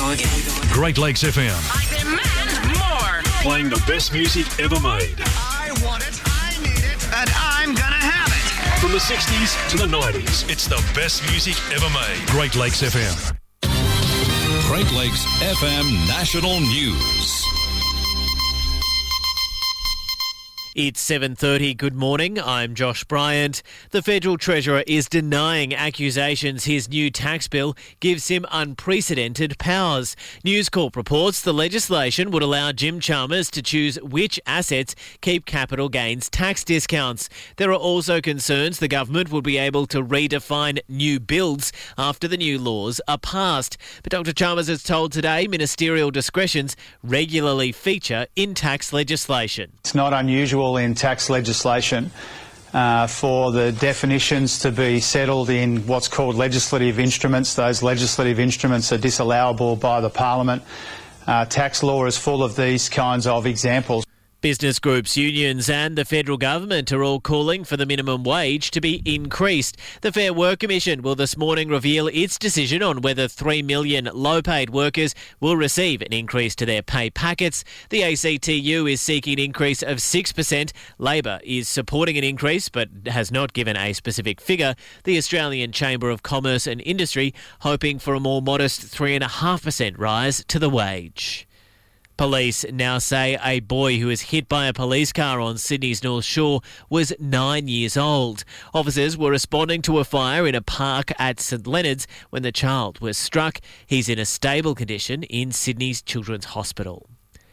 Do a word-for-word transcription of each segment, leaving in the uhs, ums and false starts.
go again. Great Lakes F M. I demand more. Playing the best music ever made. I want it, I need it, and I'm gonna have it. From the sixties to the nineties, it's the best music ever made. Great Lakes F M. Great Lakes F M National News. It's seven thirty. Good morning. I'm Josh Bryant. The Federal Treasurer is denying accusations his new tax bill gives him unprecedented powers. News Corp reports the legislation would allow Jim Chalmers to choose which assets keep capital gains tax discounts. There are also concerns the government will be able to redefine new builds after the new laws are passed. But Doctor Chalmers has told Today ministerial discretions regularly feature in tax legislation. It's not unusual in tax legislation uh, for the definitions to be settled in what's called legislative instruments. Those legislative instruments are disallowable by the Parliament. Uh, tax law is full of these kinds of examples. Business groups, unions and the federal government are all calling for the minimum wage to be increased. The Fair Work Commission will this morning reveal its decision on whether three million low-paid workers will receive an increase to their pay packets. The A C T U is seeking an increase of six percent. Labor is supporting an increase but has not given a specific figure. The Australian Chamber of Commerce and Industry hoping for a more modest three point five percent rise to the wage. Police now say a boy who was hit by a police car on Sydney's North Shore was nine years old. Officers were responding to a fire in a park at St Leonard's when the child was struck. He's in a stable condition in Sydney's Children's Hospital.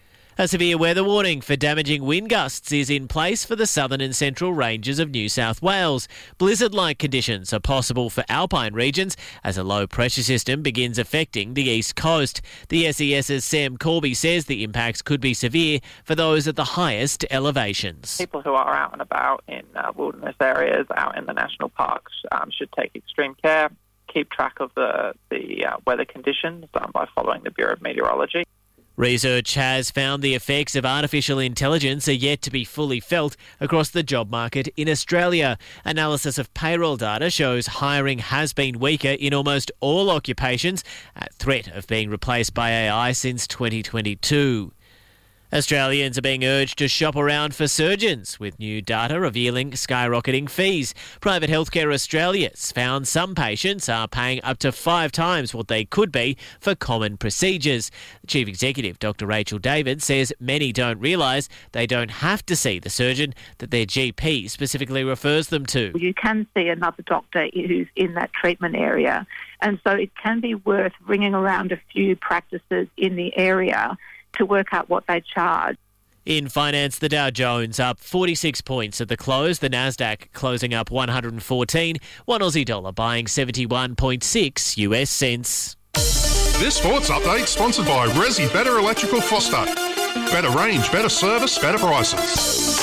A severe weather warning for damaging wind gusts is in place for the southern and central ranges of New South Wales. Blizzard-like conditions are possible for alpine regions as a low-pressure system begins affecting the east coast. The SES's Sam Corby says the impacts could be severe for those at the highest elevations. People who are out and about in uh, wilderness areas, out in the national parks, um, should take extreme care, keep track of the, the uh, weather conditions um, by following the Bureau of Meteorology. Research has found the effects of artificial intelligence are yet to be fully felt across the job market in Australia. Analysis of payroll data shows hiring has been weaker in almost all occupations, at threat of being replaced by A I since twenty twenty-two. Australians are being urged to shop around for surgeons, with new data revealing skyrocketing fees. Private Healthcare Australia's found some patients are paying up to five times what they could be for common procedures. The Chief Executive, Doctor Rachel David, says many don't realise they don't have to see the surgeon that their G P specifically refers them to. You can see another doctor who's in that treatment area, and so it can be worth ringing around a few practices in the area to work out what they charge. In finance, the Dow Jones up forty-six points at the close. The Nasdaq closing up one hundred fourteen. One Aussie dollar buying seventy-one point six U S cents. This sports update sponsored by Resi Better Electrical Foster. Better range, better service, better prices.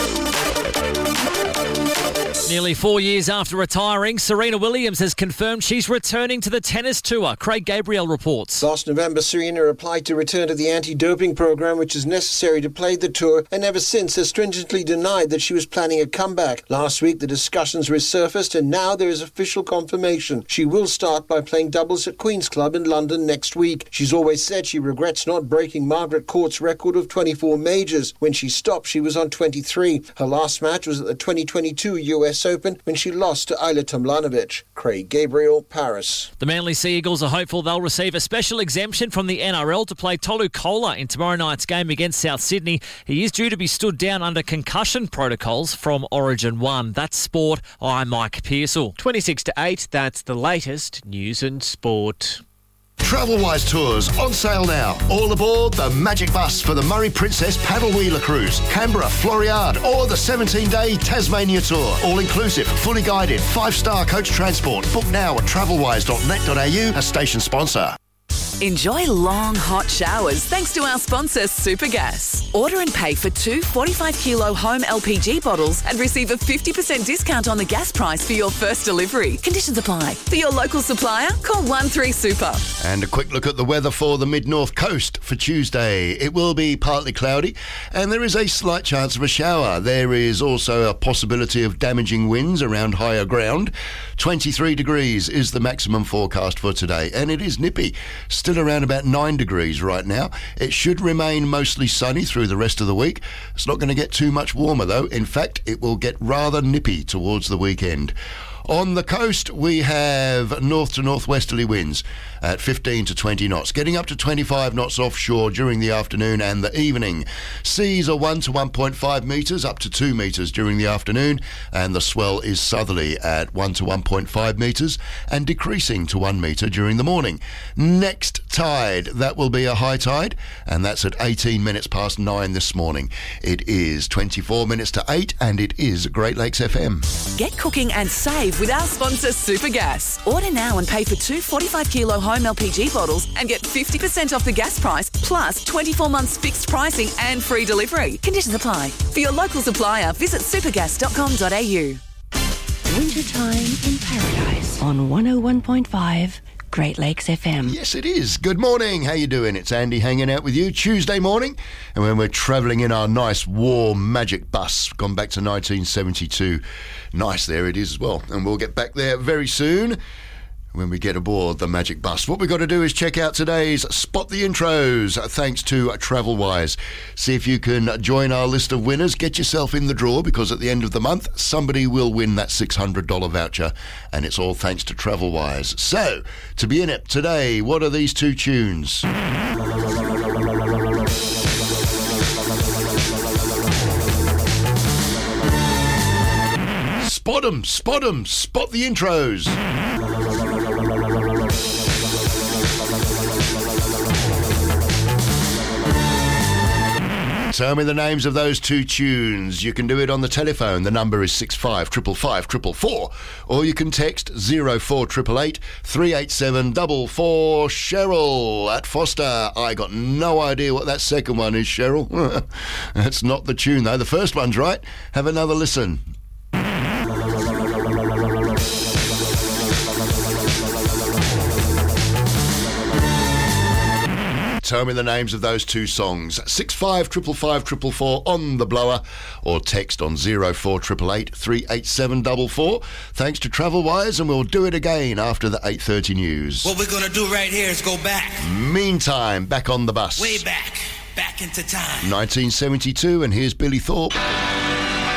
Nearly four years after retiring, Serena Williams has confirmed she's returning to the tennis tour. Craig Gabriel reports. Last November, Serena applied to return to the anti-doping program, which is necessary to play the tour, and ever since has stringently denied that she was planning a comeback. Last week, the discussions resurfaced, and now there is official confirmation. She will start by playing doubles at Queen's Club in London next week. She's always said she regrets not breaking Margaret Court's record of twenty-four majors. When she stopped, she was on twenty-three. Her last match was at the twenty twenty-two U S Open when she lost to Ajla Tomljanovic. Craig Gabriel, Paris. The Manly Sea Eagles are hopeful they'll receive a special exemption from the N R L to play Tolu Kola in tomorrow night's game against South Sydney. He is due to be stood down under concussion protocols from Origin one. That's sport. I'm Mike Pearsall. twenty-six to eight, that's the latest news and sport. Travelwise Tours on sale now. All aboard the Magic Bus for the Murray Princess Paddle Wheeler Cruise, Canberra, Floriade, or the seventeen-day Tasmania Tour. All inclusive, fully guided, five-star coach transport. Book now at travelwise dot net dot a u, a station sponsor. Enjoy long, hot showers thanks to our sponsor, Supergas. Order and pay for two forty-five kilo home L P G bottles and receive a fifty percent discount on the gas price for your first delivery. Conditions apply. For your local supplier, call one three super. And a quick look at the weather for the mid-north coast for Tuesday. It will be partly cloudy and there is a slight chance of a shower. There is also a possibility of damaging winds around higher ground. twenty-three degrees is the maximum forecast for today and it is nippy. Still around about nine degrees right now. It should remain mostly sunny through the rest of the week. It's not going to get too much warmer though. In fact, it will get rather nippy towards the weekend. On the coast, we have north to northwesterly winds at fifteen to twenty knots, getting up to twenty-five knots offshore during the afternoon and the evening. Seas are one to one point five metres, up to two metres during the afternoon, and the swell is southerly at one to one point five metres and decreasing to one metre during the morning. Next tide, that will be a high tide, and that's at eighteen minutes past nine this morning. It is twenty-four minutes to eight, and it is Great Lakes F M. Get cooking and save with our sponsor Supergas. Order now and pay for two forty-five kilo home L P G bottles and get fifty percent off the gas price plus twenty-four months fixed pricing and free delivery. Conditions apply. For your local supplier, visit supergas dot com dot a u. Wintertime in Paradise on one oh one point five Great Lakes F M. Yes, it is. Good morning. How you doing? It's Andy hanging out with you Tuesday morning, and when we're travelling in our nice warm Magic bus, gone back to nineteen seventy-two. Nice there it is as well, and we'll get back there very soon when we get aboard the Magic bus. What we've got to do is check out today's Spot the Intros, thanks to TravelWise. See if you can join our list of winners. Get yourself in the draw, because at the end of the month, somebody will win that six hundred dollars voucher, and it's all thanks to TravelWise. So, to be in it today, what are these two tunes? Spot 'em, spot 'em, spot the intros. Tell me the names of those two tunes. You can do it on the telephone. The number is six five five five five four four, or you can text zero four eight eight eight three eight seven four four. Cheryl at Foster. I got no idea what that second one is, Cheryl. That's not the tune though. The first one's right. Have another listen. Tell me the names of those two songs. six five five five five four four on the blower, or text on zero four eight eight eight three eight seven four four. Thanks to TravelWise, and we'll do it again after the eight thirty news. What we're going to do right here is go back. Meantime, back on the bus. Way back. Back into time. nineteen seventy-two, and here's Billy Thorpe.